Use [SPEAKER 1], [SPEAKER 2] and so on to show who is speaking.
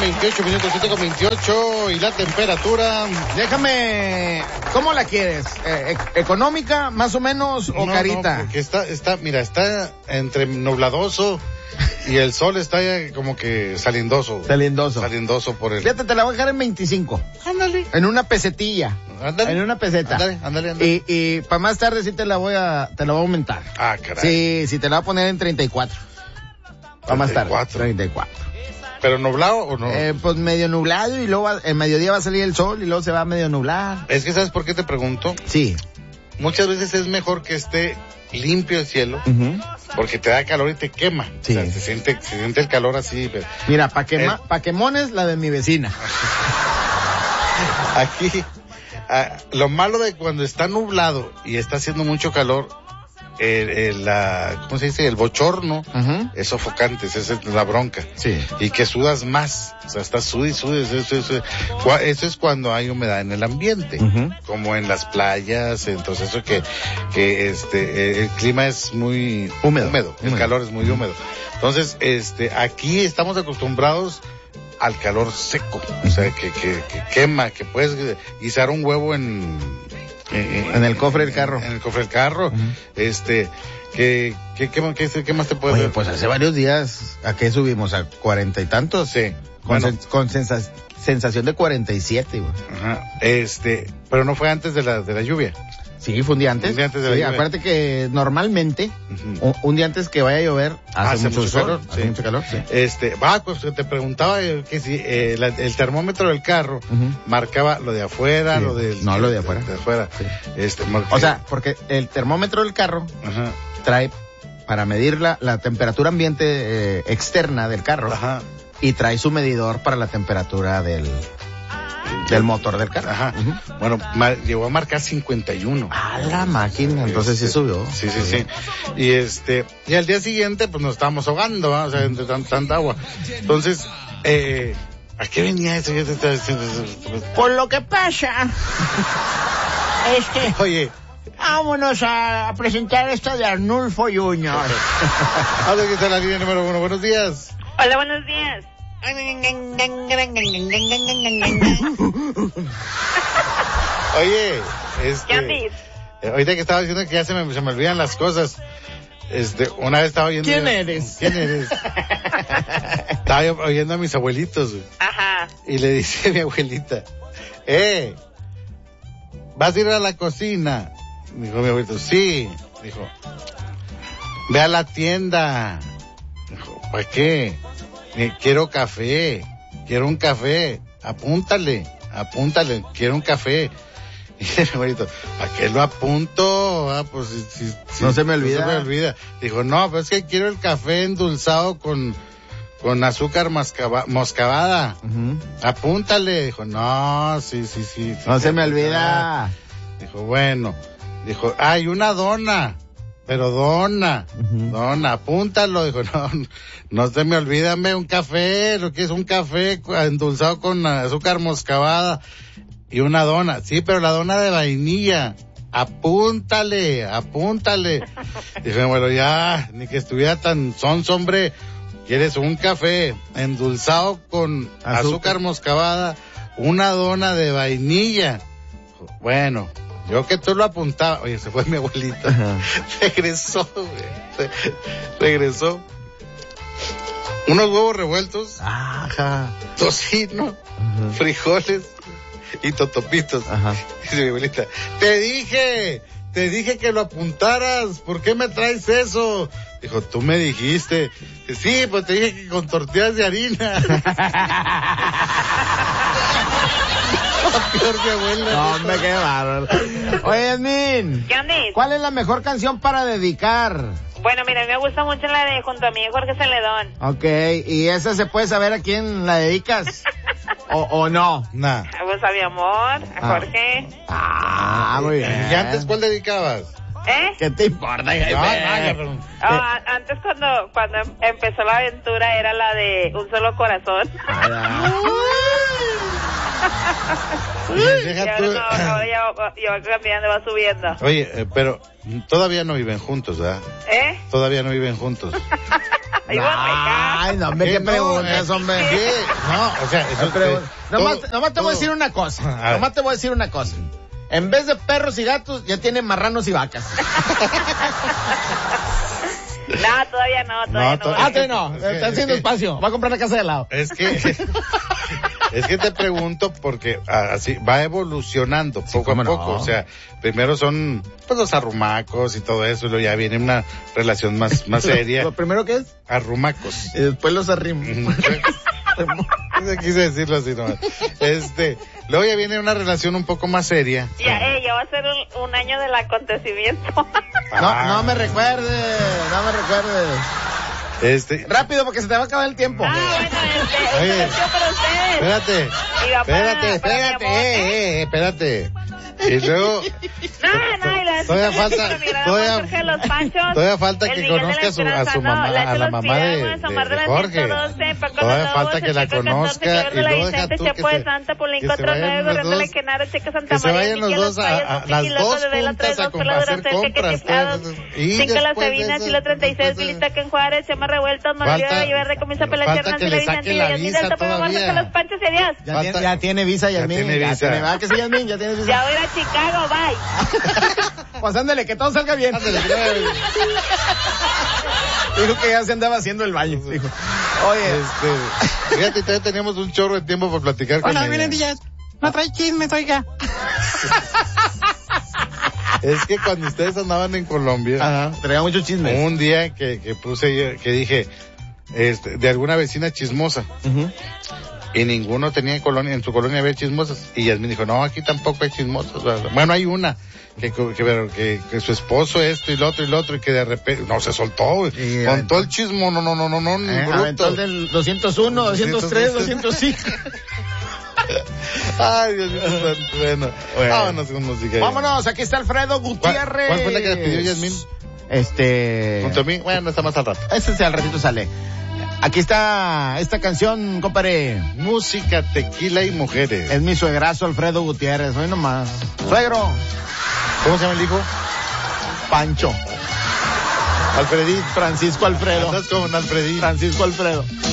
[SPEAKER 1] 7:28 minutos, 7:28 y la temperatura.
[SPEAKER 2] Déjame, ¿cómo la quieres? ¿Económica, más o menos, o carita?
[SPEAKER 1] No, porque está entre nubladoso y el sol está ya como que salindoso. Salindoso por el...
[SPEAKER 2] Fíjate, te la voy a dejar en 25.
[SPEAKER 1] Ándale.
[SPEAKER 2] En una pesetilla.
[SPEAKER 1] Ándale.
[SPEAKER 2] En una peseta.
[SPEAKER 1] Ándale.
[SPEAKER 2] Y para más tarde sí te la voy a aumentar.
[SPEAKER 1] Ah, caray.
[SPEAKER 2] Sí, te la voy a poner en 34. Para más tarde. 34.
[SPEAKER 1] ¿Pero nublado o no?
[SPEAKER 2] Pues medio nublado y luego en mediodía va a salir el sol y luego se va a medio nublar.
[SPEAKER 1] Es que ¿sabes por qué te pregunto?
[SPEAKER 2] Sí.
[SPEAKER 1] Muchas veces es mejor que esté limpio el cielo, porque te da calor y te quema.
[SPEAKER 2] Sí.
[SPEAKER 1] O sea, se siente el calor así. Pero...
[SPEAKER 2] Mira, pa' quemones la de mi vecina.
[SPEAKER 1] Aquí, lo malo de cuando está nublado y está haciendo mucho calor, ¿cómo se dice? El bochorno es sofocante, esa es la bronca.
[SPEAKER 2] Sí.
[SPEAKER 1] Y que sudas más, o sea, estás sudes. Eso es cuando hay humedad en el ambiente, como en las playas, entonces eso que el clima es muy húmedo. El calor es muy húmedo. Entonces, aquí estamos acostumbrados al calor seco, o sea, que quema, que puedes guisar un huevo en
[SPEAKER 2] el cofre del carro.
[SPEAKER 1] En el cofre del carro. ¿Qué más te puede
[SPEAKER 2] Oye, pues hace varios días, ¿a qué subimos? ¿A 40 y tantos?
[SPEAKER 1] Sí.
[SPEAKER 2] Con sensación de 47, güey.
[SPEAKER 1] Ajá. Pero no fue antes de la lluvia.
[SPEAKER 2] Sí, fue un día antes.
[SPEAKER 1] De la lluvia.
[SPEAKER 2] Acuérdate que normalmente, un día antes que vaya a llover, hace mucho calor.
[SPEAKER 1] Sí.
[SPEAKER 2] Hace mucho calor, sí.
[SPEAKER 1] Pues te preguntaba que si el termómetro del carro marcaba lo de afuera,
[SPEAKER 2] sí.
[SPEAKER 1] lo del...
[SPEAKER 2] No, lo de afuera.
[SPEAKER 1] De afuera.
[SPEAKER 2] Sí. O sea, porque el termómetro del carro trae, para medir la temperatura ambiente externa del carro, y trae su medidor para la temperatura del motor del carro.
[SPEAKER 1] Bueno, llegó a marcar 51.
[SPEAKER 2] Ah, la máquina, entonces sí subió.
[SPEAKER 1] Sí. Y al día siguiente, pues nos estábamos ahogando, ¿va? O sea, entre tanta agua. Entonces, ¿a qué venía eso?
[SPEAKER 2] Por lo que pasa es que...
[SPEAKER 1] Oye,
[SPEAKER 2] vámonos a presentar esto de Arnulfo Junior.
[SPEAKER 1] ¿dónde está la línea número 1? Buenos días.
[SPEAKER 3] Hola, buenos días.
[SPEAKER 1] Oye,
[SPEAKER 3] ¿qué andes?
[SPEAKER 1] ahorita que estaba diciendo que ya se me olvidan las cosas. Una vez estaba oyendo...
[SPEAKER 2] ¿Quién eres?
[SPEAKER 1] Estaba oyendo a mis abuelitos, güey.
[SPEAKER 3] Ajá.
[SPEAKER 1] Y le dice a mi abuelita, ¿vas a ir a la cocina? Dijo mi abuelito, sí. Dijo, ve a la tienda. Dijo, ¿para qué? Quiero un café. Apúntale, quiero un café. Y dice mi abuelito, ¿para qué lo apunto? Pues si
[SPEAKER 2] no se me olvida.
[SPEAKER 1] No se me olvida. Dijo, no, pues es que quiero el café endulzado con azúcar moscabada. Apúntale. Dijo, no, sí.
[SPEAKER 2] No se me olvida.
[SPEAKER 1] Dijo, bueno. Dijo, hay una dona. Pero dona, apúntalo. Dijo, no se me olvida, un café, lo que es un café endulzado con azúcar moscabada y una dona. Sí, pero la dona de vainilla. Apúntale. Dije, bueno, ya, ni que estuviera tan sonso, hombre. ¿Quieres un café endulzado con azúcar moscabada, una dona de vainilla? Bueno, yo que tú lo apuntabas. Oye, se fue mi abuelita. Regresó, güey. Regresó. Unos huevos revueltos. Tocino. Frijoles. Y totopitos. Dice mi abuelita, te dije que lo apuntaras. ¿Por qué me traes eso? Dijo, tú me dijiste. Sí, pues te dije que con tortillas de harina. Peor que abuela.
[SPEAKER 2] No, hombre, qué bárbaro. Oye, Yasmín.
[SPEAKER 3] ¿Qué andes?
[SPEAKER 2] ¿Cuál es la mejor canción para dedicar?
[SPEAKER 3] Bueno, mira, a mí me gusta mucho la de Junto a mí, Jorge Celedón.
[SPEAKER 2] Ok, ¿y esa se puede saber a quién la dedicas? ¿O no?
[SPEAKER 1] Nah.
[SPEAKER 3] Pues a mi amor, a Jorge.
[SPEAKER 2] Muy bien.
[SPEAKER 1] ¿Y antes cuál dedicabas?
[SPEAKER 2] ¿Qué te importa, jefe?
[SPEAKER 3] Antes cuando empezó la aventura era la de Un Solo Corazón.
[SPEAKER 1] Deja tú.
[SPEAKER 3] Ahora ya va cambiando, va subiendo.
[SPEAKER 1] Oye, pero todavía no viven juntos, ¿verdad? Todavía no viven juntos.
[SPEAKER 3] Ay,
[SPEAKER 2] no, hombre, ¿qué preguntas, hombre?
[SPEAKER 1] ¿Qué? No, o sea, eso
[SPEAKER 2] nomás te voy a decir una cosa. Nomás te voy a decir una cosa. En vez de perros y gatos, ya tienen marranos y vacas.
[SPEAKER 3] No, todavía no.
[SPEAKER 2] Todavía no. Está haciendo espacio. Va a comprar la casa de al lado.
[SPEAKER 1] Es que te pregunto porque así va evolucionando poco a poco. O sea, primero son pues los arrumacos y todo eso, y luego ya viene una relación más seria.
[SPEAKER 2] ¿Lo primero qué es?
[SPEAKER 1] Arrumacos.
[SPEAKER 2] Y después los arrimos.
[SPEAKER 1] Quise decirlo así nomás. Luego ya viene una relación un poco más seria.
[SPEAKER 3] Ya va a ser un año del acontecimiento.
[SPEAKER 2] No me recuerdes. Rápido, porque se te va a acabar el tiempo.
[SPEAKER 1] Oye, espérate. Y luego todavía falta que conozca a su mamá, a la mamá de Jorge. Todavía falta que la conozca y luego deja tú que se vayan los dos a las dos juntas a hacer compras.
[SPEAKER 3] Cinco las Sabinas y los 36 Vilita que en Juárez, Chema Revueltos, Maravilla de Verde, comienza a pelear
[SPEAKER 1] falta que le saque la visa todavía.
[SPEAKER 3] Los Panchos y adiós.
[SPEAKER 2] Ya tiene visa, Yasmín. ¿Va que sí, Yasmín? Ya tienes visa.
[SPEAKER 3] Ya voy a Chicago, bye.
[SPEAKER 2] Pues ándale, que todo salga bien. Dijo que ya se andaba haciendo el baño. Dijo, oye,
[SPEAKER 1] fíjate, todavía teníamos un chorro de tiempo para platicar con ella.
[SPEAKER 4] Hola, miren, Díaz. No trae chismes, oiga.
[SPEAKER 1] Es que cuando ustedes andaban en Colombia,
[SPEAKER 2] traía mucho chisme.
[SPEAKER 1] Un día que que dije, de alguna vecina chismosa. Y ninguno tenía en su colonia había chismosas. Y Yasmín dijo, no, aquí tampoco hay chismosas. Bueno, hay una que su esposo esto y lo otro y que de repente, no, se soltó, con todo el chismo, no,
[SPEAKER 2] aventó el del 201, 203, 205.
[SPEAKER 1] Ay, Dios mío, bueno. Vámonos con música.
[SPEAKER 2] Vámonos, aquí está Alfredo Gutiérrez.
[SPEAKER 1] ¿Cuál fue la que le pidió Yasmín? Junto a mí, bueno, está más al rato.
[SPEAKER 2] Al ratito sale. Aquí está esta canción, compadre.
[SPEAKER 1] Música, tequila y mujeres.
[SPEAKER 2] Es mi suegrazo Alfredo Gutiérrez, hoy nomás. Suegro.
[SPEAKER 1] ¿Cómo se llama el hijo?
[SPEAKER 2] Pancho.
[SPEAKER 1] Alfredito.
[SPEAKER 2] Francisco Alfredo.
[SPEAKER 1] Andas con Alfredito.
[SPEAKER 2] Francisco Alfredo.